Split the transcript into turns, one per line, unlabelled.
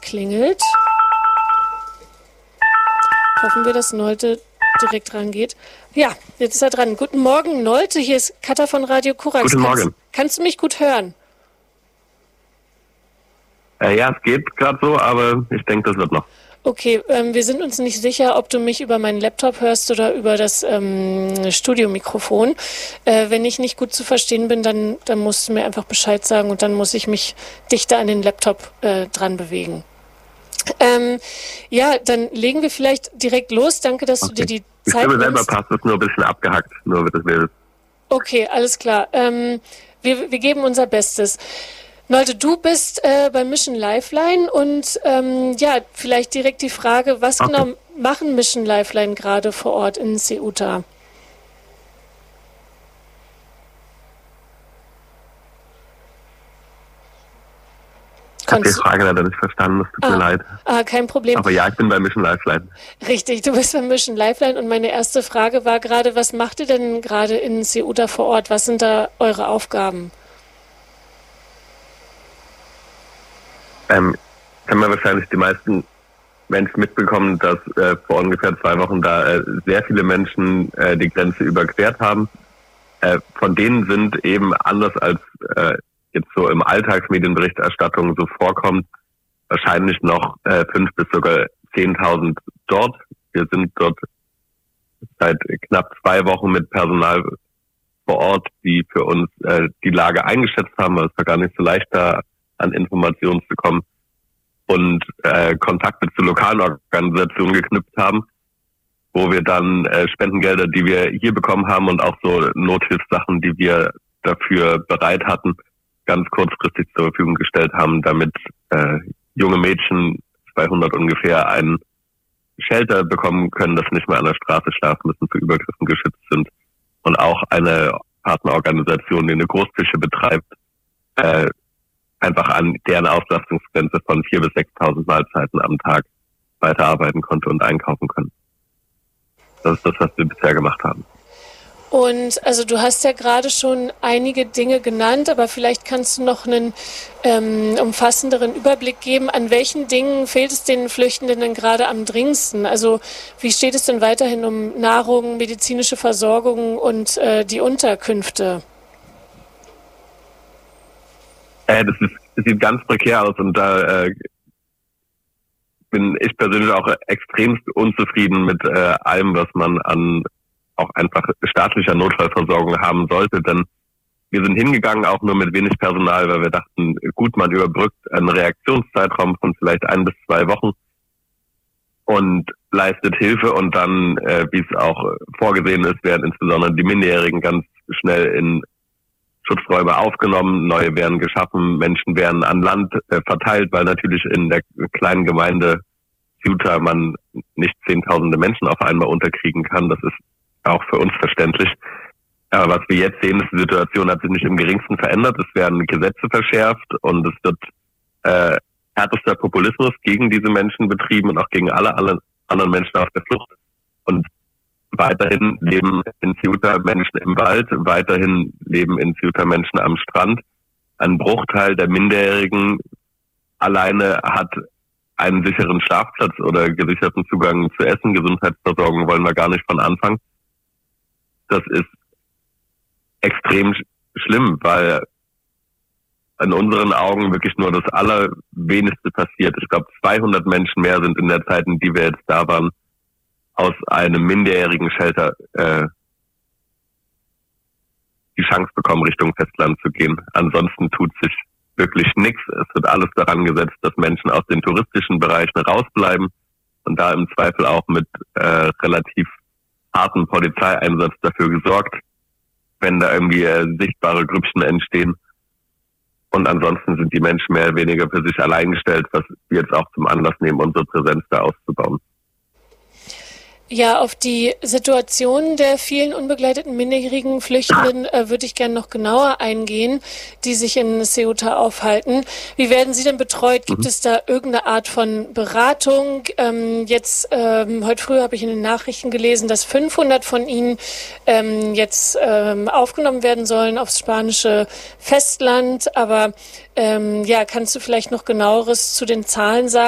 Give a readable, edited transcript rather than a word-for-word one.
klingelt. Hoffen wir, dass Nolte direkt rangeht. Ja, jetzt ist er dran. Guten Morgen, Nolte. Hier ist Katha von Radio Korax.
Guten Morgen.
Kannst du mich gut hören?
Ja, es geht gerade so, aber ich denke, das wird noch.
Okay, wir sind uns nicht sicher, ob du mich über meinen Laptop hörst oder über das Studiomikrofon. Wenn ich nicht gut zu verstehen bin, dann musst du mir einfach Bescheid sagen und dann muss ich mich dichter an den Laptop dran bewegen. Ja, dann legen wir vielleicht direkt los. Danke, dass du dir die Zeit nimmst.
Ich selber passt es nur ein bisschen abgehackt, nur wird es will.
Okay, alles klar. Wir geben unser Bestes. Nolte, du bist bei Mission Lifeline und ja, vielleicht direkt die Frage, was genau machen Mission Lifeline gerade vor Ort in Ceuta?
Ich habe die Frage leider nicht verstanden, es tut mir leid.
Kein Problem.
Aber ja, ich bin bei Mission Lifeline.
Richtig, du bist bei Mission Lifeline und meine erste Frage war gerade, was macht ihr denn gerade in Ceuta vor Ort? Was sind da eure Aufgaben?
Haben wir wahrscheinlich die meisten Menschen mitbekommen, dass vor ungefähr 2 Wochen da sehr viele Menschen die Grenze überquert haben. Von denen sind eben anders als jetzt so im Alltagsmedienberichterstattung so vorkommt, wahrscheinlich noch 5.000 bis sogar 10.000 dort. Wir sind dort seit knapp 2 Wochen mit Personal vor Ort, die für uns die Lage eingeschätzt haben, weil es war gar nicht so leicht, da an Informationen zu kommen und Kontakte zu lokalen Organisationen geknüpft haben, wo wir dann Spendengelder, die wir hier bekommen haben und auch so Nothilfssachen, die wir dafür bereit hatten, ganz kurzfristig zur Verfügung gestellt haben, damit junge Mädchen, 200 ungefähr, ein Shelter bekommen können, dass sie nicht mehr an der Straße schlafen müssen, vor Übergriffen geschützt sind. Und auch eine Partnerorganisation, die eine Großküche betreibt, einfach an deren Auslastungsgrenze von 4.000 bis 6.000 Mahlzeiten am Tag weiterarbeiten konnte und einkaufen können. Das ist das, was wir bisher gemacht haben.
Und also du hast ja gerade schon einige Dinge genannt, aber vielleicht kannst du noch einen umfassenderen Überblick geben. An welchen Dingen fehlt es den Flüchtenden denn gerade am dringendsten? Also wie steht es denn weiterhin um Nahrung, medizinische Versorgung und die Unterkünfte?
Das sieht ganz prekär aus und da bin ich persönlich auch extremst unzufrieden mit allem, was man an auch einfach staatlicher Notfallversorgung haben sollte, denn wir sind hingegangen auch nur mit wenig Personal, weil wir dachten, gut, man überbrückt einen Reaktionszeitraum von vielleicht 1 bis 2 Wochen und leistet Hilfe und dann, wie es auch vorgesehen ist, werden insbesondere die Minderjährigen ganz schnell in Schutzräume aufgenommen, neue werden geschaffen, Menschen werden an Land verteilt, weil natürlich in der kleinen Gemeinde Ceuta man nicht Zehntausende Menschen auf einmal unterkriegen kann. Das ist auch für uns verständlich. Aber was wir jetzt sehen, ist, die Situation hat sich nicht im Geringsten verändert. Es werden Gesetze verschärft und es wird härtester Populismus gegen diese Menschen betrieben und auch gegen alle anderen Menschen auf der Flucht. Und weiterhin leben in Ceuta Menschen im Wald, weiterhin leben in Ceuta Menschen am Strand. Ein Bruchteil der Minderjährigen alleine hat einen sicheren Schlafplatz oder gesicherten Zugang zu Essen. Gesundheitsversorgung wollen wir gar nicht von Anfang. Das ist extrem schlimm, weil in unseren Augen wirklich nur das Allerwenigste passiert. Ich glaube, 200 Menschen mehr sind in der Zeit, in die wir jetzt da waren, aus einem minderjährigen Shelter die Chance bekommen, Richtung Festland zu gehen. Ansonsten tut sich wirklich nichts. Es wird alles daran gesetzt, dass Menschen aus den touristischen Bereichen rausbleiben und da im Zweifel auch mit relativ harten Polizeieinsatz dafür gesorgt, wenn da irgendwie sichtbare Grüppchen entstehen. Und ansonsten sind die Menschen mehr oder weniger für sich allein gestellt, was wir jetzt auch zum Anlass nehmen, unsere Präsenz da auszubauen.
Ja, auf die Situation der vielen unbegleiteten minderjährigen Flüchtenden würde ich gerne noch genauer eingehen, die sich in Ceuta aufhalten. Wie werden sie denn betreut? Gibt es da irgendeine Art von Beratung? Heute früh habe ich in den Nachrichten gelesen, dass 500 von ihnen jetzt aufgenommen werden sollen aufs spanische Festland. Aber kannst du vielleicht noch Genaueres zu den Zahlen sagen?